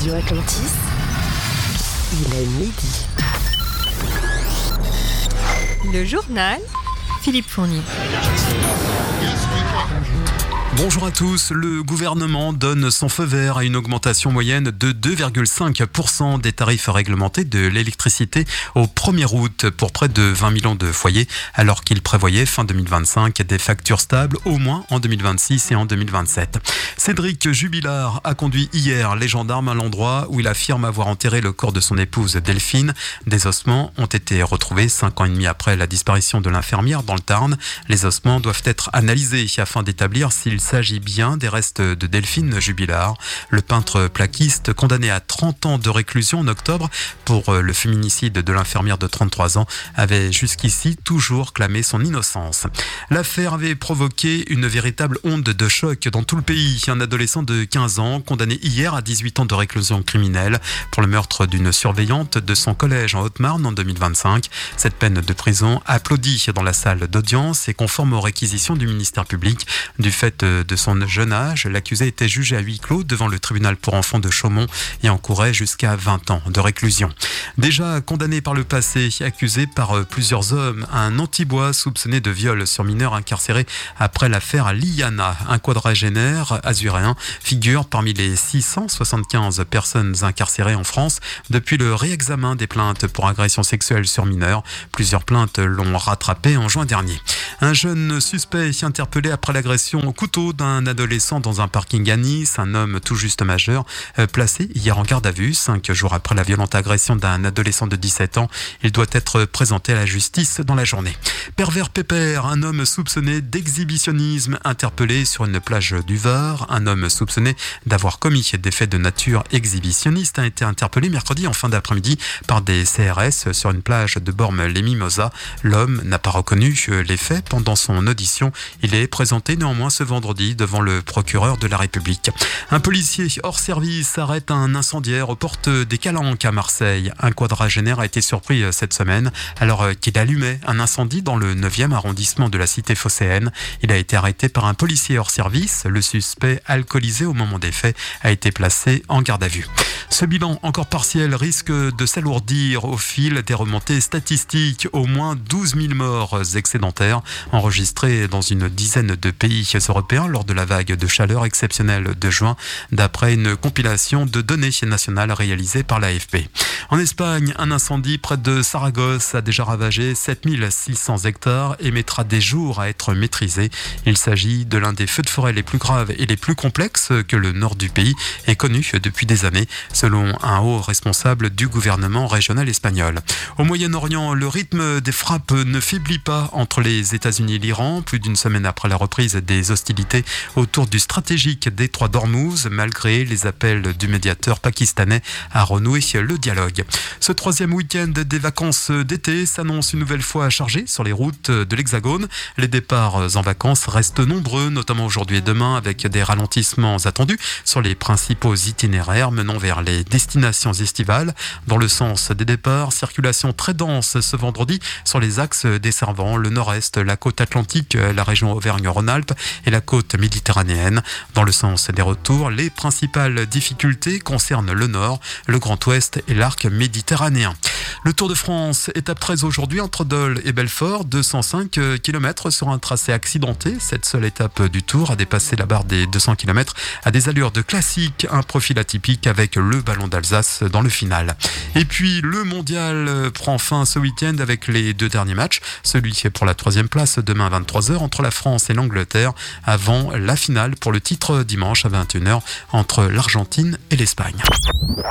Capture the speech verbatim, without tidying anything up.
Radio Atlantis, il est midi. Le journal, Philippe Fournier. Bonjour à tous, le gouvernement donne son feu vert à une augmentation moyenne de deux virgule cinq pour cent des tarifs réglementés de l'électricité au premier août pour près de vingt millions de foyers, alors qu'il prévoyait fin deux mille vingt-cinq des factures stables au moins en deux mille vingt-six et en deux mille vingt-sept. Cédric Jubilard a conduit hier les gendarmes à l'endroit où il affirme avoir enterré le corps de son épouse Delphine. Des ossements ont été retrouvés cinq ans et demi après la disparition de l'infirmière dans le Tarn. Les ossements doivent être analysés afin d'établir s'ils Il s'agit bien des restes de Delphine Jubilard, le peintre plaquiste condamné à trente ans de réclusion en octobre pour le féminicide de l'infirmière de trente-trois ans, avait jusqu'ici toujours clamé son innocence. L'affaire avait provoqué une véritable onde de choc dans tout le pays. Un adolescent de quinze ans condamné hier à dix-huit ans de réclusion criminelle pour le meurtre d'une surveillante de son collège en Haute-Marne en deux mille vingt-cinq. Cette peine de prison applaudie dans la salle d'audience et conforme aux réquisitions du ministère public. Du fait de son jeune âge, l'accusé était jugé à huis clos devant le tribunal pour enfants de Chaumont et encourait jusqu'à vingt ans de réclusion. Déjà condamné par le passé, accusé par plusieurs hommes, un Antibois soupçonné de viol sur mineur incarcéré après l'affaire Liana, un quadragénaire azuréen, figure parmi les six cent soixante-quinze personnes incarcérées en France depuis le réexamen des plaintes pour agression sexuelle sur mineurs. Plusieurs plaintes l'ont rattrapé en juin dernier. Un jeune suspect interpellé après l'agression au couteau d'un adolescent dans un parking à Nice, un homme tout juste majeur, euh, placé hier en garde à vue. Cinq jours après la violente agression d'un adolescent de dix-sept ans, il doit être présenté à la justice dans la journée. Pervers pépère, un homme soupçonné d'exhibitionnisme interpellé sur une plage du Var. Un homme soupçonné d'avoir commis des faits de nature exhibitionniste a été interpellé mercredi en fin d'après-midi par des C R S sur une plage de Bormes-les-Mimosas. L'homme n'a pas reconnu les faits pendant son audition. Il est présenté néanmoins ce vendredi devant le procureur de la République. Un policier hors service arrête un incendiaire aux portes des Calanques à Marseille. Un quadragénaire a été surpris cette semaine alors qu'il allumait un incendie dans le neuvième arrondissement de la cité phocéenne. Il a été arrêté par un policier hors service. Le suspect, alcoolisé au moment des faits, a été placé en garde à vue. Ce bilan encore partiel risque de s'alourdir au fil des remontées statistiques. Au moins douze mille morts excédentaires enregistrés dans une dizaine de pays européens lors de la vague de chaleur exceptionnelle de juin, d'après une compilation de données nationales réalisée par l'A F P. En Espagne, un incendie près de Saragosse a déjà ravagé sept mille six cents hectares et mettra des jours à être maîtrisé. Il s'agit de l'un des feux de forêt les plus graves et les plus complexes que le nord du pays ait connu depuis des années, selon un haut responsable du gouvernement régional espagnol. Au Moyen-Orient, le rythme des frappes ne faiblit pas entre les États-Unis et l'Iran, plus d'une semaine après la reprise des hostilités autour du stratégique détroit d'Ormuz, malgré les appels du médiateur pakistanais à renouer le dialogue. Ce troisième week-end des vacances d'été s'annonce une nouvelle fois chargé sur les routes de l'Hexagone. Les départs en vacances restent nombreux, notamment aujourd'hui et demain, avec des ralentissements attendus sur les principaux itinéraires menant vers les destinations estivales. Dans le sens des départs, circulation très dense ce vendredi sur les axes desservant le nord-est, la côte atlantique, la région Auvergne-Rhône-Alpes et la côte méditerranéenne. Dans le sens des retours, les principales difficultés concernent le nord, le Grand Ouest et l'arc méditerranéen. Le Tour de France, étape treize aujourd'hui entre Dole et Belfort, deux cent cinq kilomètres sur un tracé accidenté. Cette seule étape du Tour a dépassé la barre des deux cents kilomètres à des allures de classique, un profil atypique avec le ballon d'Alsace dans le final. Et puis le mondial prend fin ce week-end avec les deux derniers matchs. Celui qui est pour la troisième place demain à vingt-trois heures entre la France et l'Angleterre, avant la finale pour le titre dimanche à vingt et une heures entre l'Argentine et l'Espagne.